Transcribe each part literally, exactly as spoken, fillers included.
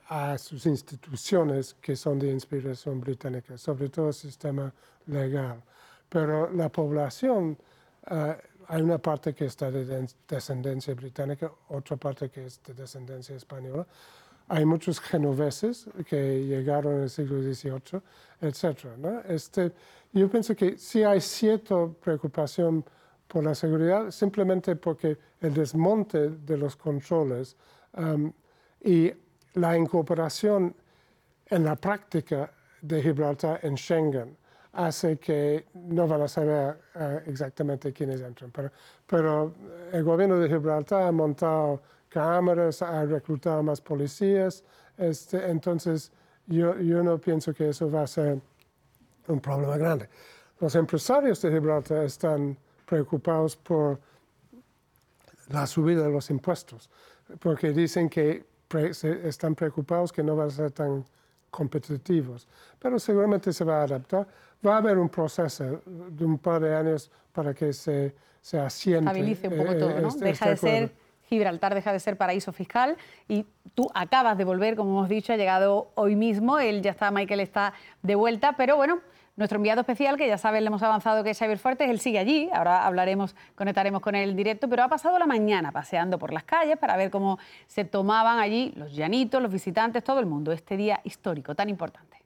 a sus instituciones que son de inspiración británica, sobre todo el sistema legal. Pero la población, uh, hay una parte que está de descendencia británica, otra parte que es de descendencia española. Hay muchos genoveses que llegaron en el siglo dieciocho, etcétera, ¿no? Este, yo pienso que sí hay cierta preocupación por la seguridad, simplemente porque el desmonte de los controles um, y la incorporación en la práctica de Gibraltar en Schengen hace que no van a saber uh, exactamente quiénes entran. Pero, pero el gobierno de Gibraltar ha montado cámaras, ha reclutado más policías, este, entonces yo, yo no pienso que eso va a ser un problema grande. Los empresarios de Gibraltar están preocupados por la subida de los impuestos, porque dicen que pre, se, están preocupados que no van a ser tan competitivos, pero seguramente se va a adaptar. Va a haber un proceso de un par de años para que se, se asiente. Estabilice un poco eh, todo, ¿no? Este, deja este de ser, Gibraltar deja de ser paraíso fiscal y tú acabas de volver, como hemos dicho, ha llegado hoy mismo, él ya está, Michael está de vuelta, pero bueno, nuestro enviado especial, que ya saben, le hemos avanzado que es Xavier Fuertes, él sigue allí, ahora hablaremos, conectaremos con él en directo, pero ha pasado la mañana paseando por las calles para ver cómo se tomaban allí los llanitos, los visitantes, todo el mundo, este día histórico tan importante.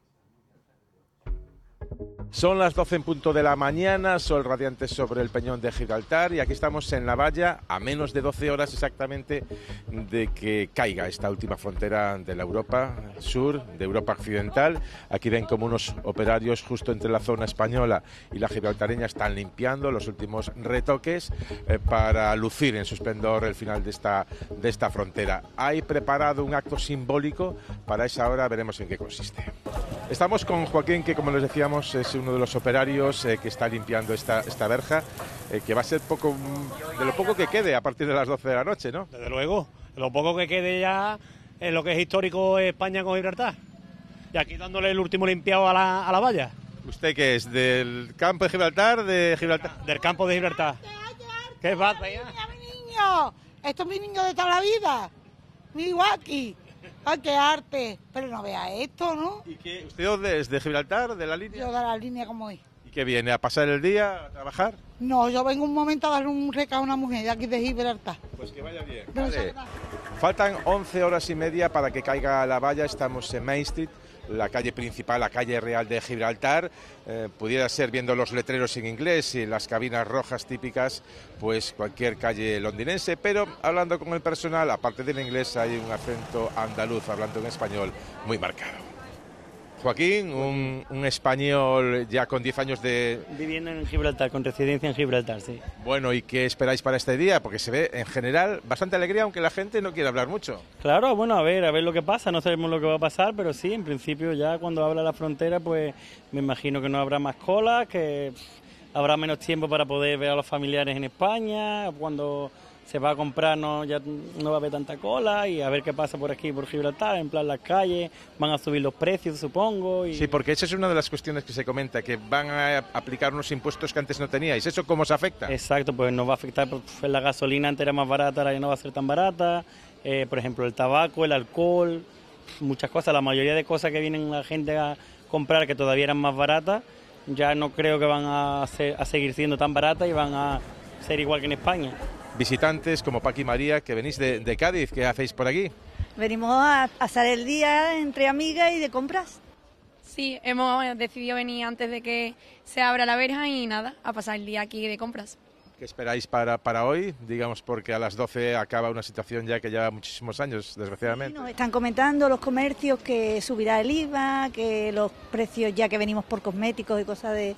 Son las doce en punto de la mañana, sol radiante sobre el peñón de Gibraltar y aquí estamos en la valla a menos de doce horas exactamente de que caiga esta última frontera de la Europa Sur, de Europa Occidental. Aquí ven como unos operarios justo entre la zona española y la gibraltareña están limpiando los últimos retoques eh, para lucir en su esplendor el final de esta, de esta frontera. Hay preparado un acto simbólico, para esa hora veremos en qué consiste. Estamos con Joaquín, que como les decíamos es uno de los operarios eh, que está limpiando esta, esta verja, eh, que va a ser poco de lo poco que quede a partir de las doce de la noche, ¿no? Desde luego, lo poco que quede ya en lo que es histórico España con Gibraltar. Y aquí dándole el último limpiado a la, a la valla. ¿Usted qué es? ¿Del campo de Gibraltar? De Gibraltar? Del campo de Gibraltar. ¿Qué pasa ya? ¡Mira, mi niño! Esto es mi niño de toda la vida. Mi Waki. ¡Ay, qué arte! Pero no vea esto, ¿no? ¿Y qué? ¿Usted dónde es? ¿De Gibraltar? ¿De la línea? Yo de la línea como hoy. ¿Y qué viene? ¿A pasar el día? ¿A trabajar? No, yo vengo un momento a darle un recado a una mujer de aquí de Gibraltar. Pues que vaya bien. Vale. Faltan once horas y media para que caiga la valla. Estamos en Main Street, la calle principal, la calle real de Gibraltar. Eh, pudiera ser, viendo los letreros en inglés y las cabinas rojas típicas, pues cualquier calle londinense, pero hablando con el personal, aparte del inglés, hay un acento andaluz hablando en español muy marcado. Joaquín, un, un español ya con diez años de... Viviendo en Gibraltar, con residencia en Gibraltar, sí. Bueno, ¿y qué esperáis para este día? Porque se ve, en general, bastante alegría, aunque la gente no quiere hablar mucho. Claro, bueno, a ver, a ver lo que pasa, no sabemos lo que va a pasar, pero sí, en principio ya cuando abra la frontera, pues me imagino que no habrá más colas, que pff, habrá menos tiempo para poder ver a los familiares en España, cuando se va a comprar no, ya no va a haber tanta cola y a ver qué pasa por aquí, por Gibraltar, en plan las calles, van a subir los precios, supongo. Y... Sí, porque esa es una de las cuestiones que se comenta, que van a aplicar unos impuestos que antes no teníais. ¿Eso cómo os afecta? Exacto, pues nos va a afectar, pues, la gasolina antes era más barata, ahora ya no va a ser tan barata, eh, por ejemplo el tabaco, el alcohol, muchas cosas, la mayoría de cosas que vienen la gente a comprar que todavía eran más baratas, ya no creo que van a, ser, a seguir siendo tan baratas y van a ser igual que en España. Visitantes como Paqui y María, que venís de, de Cádiz, ¿qué hacéis por aquí? Venimos a pasar el día entre amigas y de compras. Sí, hemos decidido venir antes de que se abra la verja y nada, a pasar el día aquí de compras. ¿Qué esperáis para, para hoy? Digamos, porque a las doce acaba una situación ya que lleva muchísimos años, desgraciadamente. Sí, nos están comentando los comercios que subirá el I V A, que los precios, ya que venimos por cosméticos y cosas de,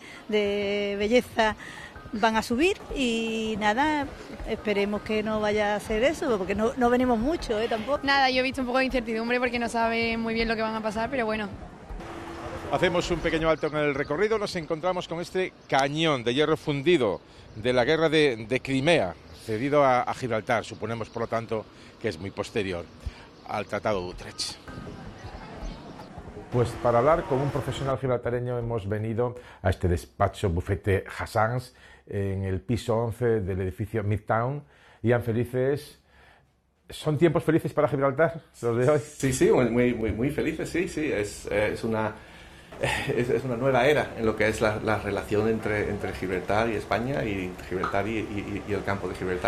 de belleza, van a subir y nada, esperemos que no vaya a ser eso, porque no, no venimos mucho, ¿eh? Tampoco. Nada, yo he visto un poco de incertidumbre porque no sabe muy bien lo que van a pasar, pero bueno. Hacemos un pequeño alto en el recorrido, nos encontramos con este cañón de hierro fundido de la guerra de, de Crimea, cedido a, a Gibraltar, suponemos por lo tanto que es muy posterior al Tratado de Utrecht. Pues para hablar con un profesional gibraltareño hemos venido a este despacho bufete Hassans en el piso once del edificio Midtown. Ian Felices, ¿Son tiempos felices para Gibraltar, los de hoy? Sí, sí, muy, muy, muy felices, sí, sí. Es, es, una, es, es una nueva era en lo que es la, la relación entre, entre Gibraltar y España y Gibraltar y, y, y el campo de Gibraltar.